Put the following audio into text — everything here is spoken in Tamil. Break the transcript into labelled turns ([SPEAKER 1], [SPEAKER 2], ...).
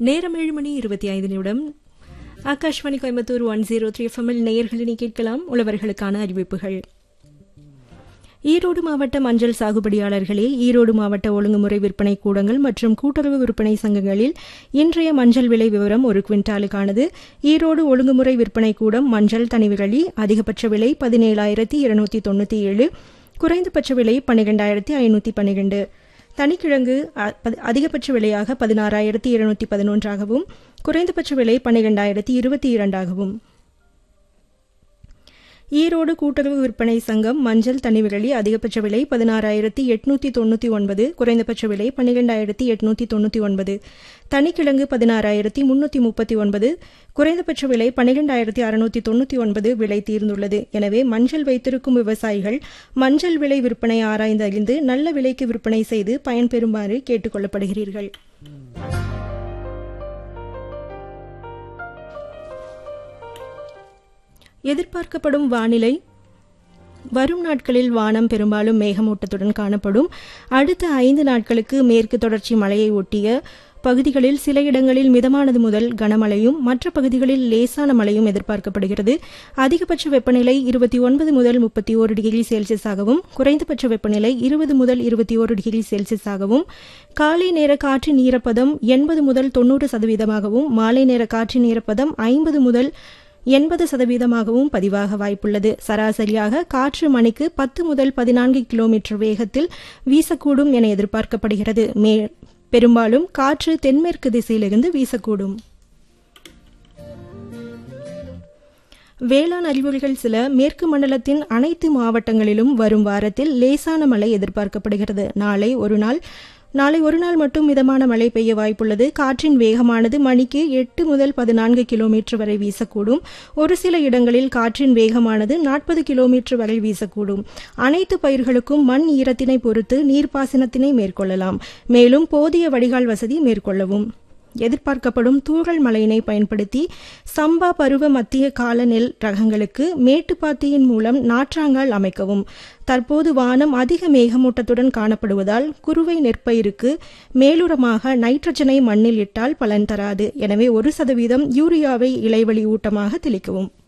[SPEAKER 1] நேரம் 7:25 ஆகாஷ்வாணி கோயம்புத்தூர் 103 FM நேயர்களினை கேட்கலாம். உழவர்களுக்கான அறிவிப்புகள். ஈரோடு மாவட்ட மஞ்சள் சாகுபடியாளர்களே, ஈரோடு மாவட்ட ஒழுங்குமுறை விற்பனை கூடங்கள் மற்றும் கூட்டுறவு விற்பனை சங்கங்களில் இன்றைய மஞ்சள் விலை விவரம் ஒரு குவிண்டாலுக்கானது. ஈரோடு ஒழுங்குமுறை விற்பனை கூடம் மஞ்சள் தனிவிரலி அதிகபட்ச விலை 17,297, குறைந்தபட்ச விலை 12,512. தனிக்கிழங்கு அதிகபட்ச விலையாக 16,711ஆகவும் குறைந்தபட்ச விலை 12,022ஆகவும். ஈரோடு கூட்டுறவு விற்பனை சங்கம் மஞ்சள் தனிவிரலி அதிகபட்ச விலை 16,899, குறைந்தபட்ச விலை 12,899. தனிக்கிழங்கு 16,339, குறைந்தபட்ச விலை 12,699 விலை தீர்ந்துள்ளது. எனவே மஞ்சள் வைத்திருக்கும் விவசாயிகள் மஞ்சள் விலை விற்பனை ஆராய்ந்து அறிந்து நல்ல விலைக்கு விற்பனை செய்து பயன்பெறுமாறு கேட்டுக் கொள்ளப்படுகிறீர்கள். எதிர்பார்க்கப்படும் வானிலை. வரும் நாட்களில் வானம் பெரும்பாலும் மேகமூட்டத்துடன் காணப்படும். அடுத்த 5 நாட்களுக்கு மேற்கு தொடர்ச்சி மலையை ஒட்டிய பகுதிகளில் சில இடங்களில் மிதமானது முதல் கனமழையும் மற்ற பகுதிகளில் லேசான மழையும் எதிர்பார்க்கப்படுகிறது. அதிகபட்ச வெப்பநிலை 29 முதல் 31 டிகிரி செல்சியஸாகவும் குறைந்தபட்ச வெப்பநிலை 20 முதல் 21 டிகிரி செல்சியஸாகவும், காலை நேர காற்றின் ஈரப்பதம் 80 முதல் 90%, மாலை நேர காற்றின் ஈரப்பதம் 50 முதல் 80% பதிவாக வாய்ப்புள்ளது. சராசரியாக காற்று மணிக்கு 10 முதல் 14 கிலோமீட்டர் வேகத்தில் வீசக்கூடும் என எதிர்பார்க்கப்படுகிறது. பெரும்பாலும் காற்று தென்மேற்கு திசையிலிருந்து வீசக்கூடும். வேளாண் அறிவுரைகள் சில. மேற்கு மண்டலத்தின் அனைத்து மாவட்டங்களிலும் வரும் வாரத்தில் லேசான மழை எதிர்பார்க்கப்படுகிறது. நாளை ஒரு நாள் மட்டும் மிதமான மழை பெய்ய வாய்ப்புள்ளது. காற்றின் வேகமானது மணிக்கு 8 முதல் 14 கிலோமீட்டர் வரை வீசக்கூடும். ஒரு சில இடங்களில் காற்றின் வேகமானது 40 கிலோமீட்டர் வரை வீசக்கூடும். அனைத்து பயிர்களுக்கும் மண் ஈரத்தினை பொறுத்து நீர்ப்பாசனத்தினை மேற்கொள்ளலாம். மேலும் போதிய வடிகால் வசதி மேற்கொள்ளவும். எதிர்பார்க்கப்படும் தூறல் மழையினை பயன்படுத்தி சம்பா பருவ மத்திய கால நெல் ரகங்களுக்கு மேட்டுப்பாத்தியின் மூலம் நாற்றாங்கால் அமைக்கவும். தற்போது வானம் அதிக மேகமூட்டத்துடன் காணப்படுவதால் குறுவை நெற்பயிருக்கு மேலுரமாக நைட்ரஜனை மண்ணில் இட்டால் பலன் தராது. எனவே 1% யூரியாவை இலைவழி ஊட்டமாக தெளிக்கவும்.